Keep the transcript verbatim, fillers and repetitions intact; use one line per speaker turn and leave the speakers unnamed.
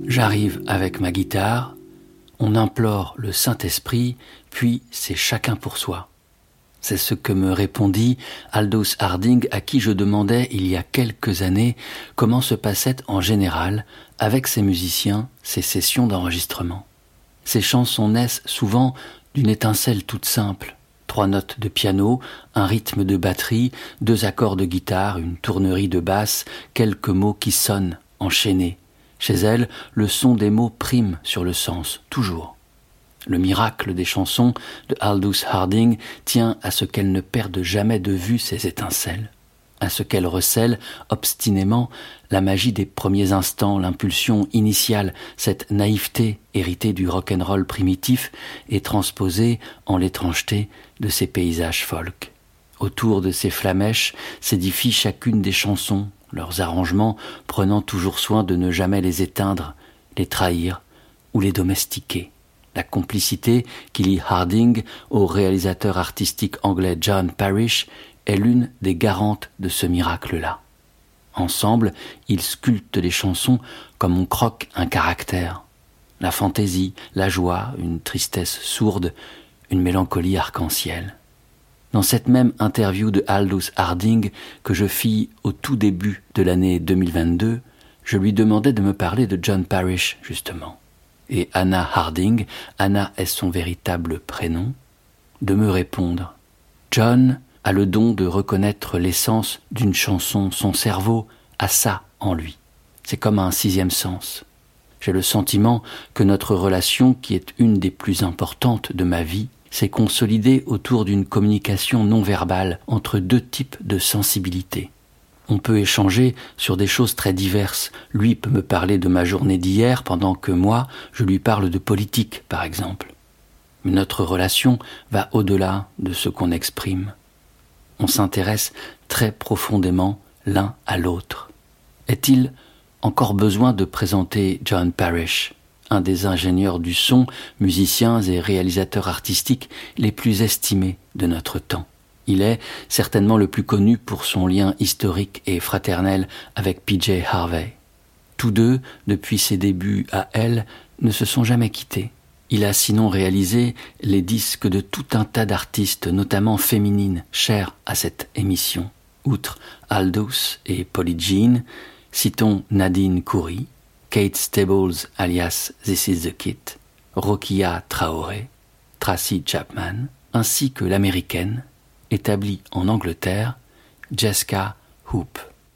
J'arrive avec ma guitare, on implore le Saint-Esprit, puis c'est chacun pour soi. C'est ce que me répondit Aldous Harding, à qui je demandais il y a quelques années comment se passaient en général, avec ses musiciens, ces sessions d'enregistrement. Ces chansons naissent souvent d'une étincelle toute simple. Trois notes de piano, un rythme de batterie, deux accords de guitare, une tournerie de basse, quelques mots qui sonnent, enchaînés. Chez elle, le son des mots prime sur le sens, toujours. Le miracle des chansons de Aldous Harding tient à ce qu'elles ne perdent jamais de vue ces étincelles, à ce qu'elles recèlent obstinément la magie des premiers instants, l'impulsion initiale, cette naïveté héritée du rock'n'roll primitif et transposée en l'étrangeté de ces paysages folk. Autour de ces flamèches s'édifient chacune des chansons, leurs arrangements prenant toujours soin de ne jamais les éteindre, les trahir ou les domestiquer. La complicité qui lie Harding au réalisateur artistique anglais John Parrish est l'une des garantes de ce miracle-là. Ensemble, ils sculptent les chansons comme on croque un caractère. La fantaisie, la joie, une tristesse sourde, une mélancolie arc-en-ciel. Dans cette même interview de Aldous Harding que je fis au tout début de l'année deux mille vingt-deux, je lui demandais de me parler de John Parrish, justement. Et Anna Harding, Anna est son véritable prénom, de me répondre. John a le don de reconnaître l'essence d'une chanson, son cerveau a ça en lui. C'est comme un sixième sens. J'ai le sentiment que notre relation, qui est une des plus importantes de ma vie, s'est consolidée autour d'une communication non verbale entre deux types de sensibilité. On peut échanger sur des choses très diverses. Lui peut me parler de ma journée d'hier, pendant que moi, je lui parle de politique, par exemple. Mais notre relation va au-delà de ce qu'on exprime. On s'intéresse très profondément l'un à l'autre. Est-il encore besoin de présenter John Parrish, un des ingénieurs du son, musiciens et réalisateurs artistiques les plus estimés de notre temps? Il est certainement le plus connu pour son lien historique et fraternel avec P J Harvey. Tous deux, depuis ses débuts à Elle, ne se sont jamais quittés. Il a sinon réalisé les disques de tout un tas d'artistes, notamment féminines, chères à cette émission. Outre Aldous et Polly Jean, citons Nadine Khoury, Kate Stables alias This Is The Kid, Rokia Traoré, Tracy Chapman, ainsi que l'américaine, établie en Angleterre, Jessica Hoop.